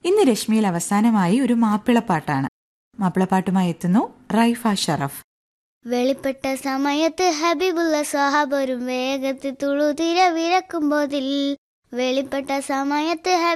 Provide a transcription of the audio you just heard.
ഇന്ന് രശ്മിയിൽ അവസാനമായി ഒരു മാപ്പിളപ്പാട്ടാണ്. മാപ്പിളപ്പാട്ടുമായി എത്തുന്നു റൈഫ ഷറഫ്. വെളിപ്പെട്ട സമയത്ത് ഹബീബുള്ള സ്വഹാബരും വേഗത്തിൽ തുളുതിര വിരക്കുമ്പോതിൽ വെളിപ്പെട്ട സമയത്ത്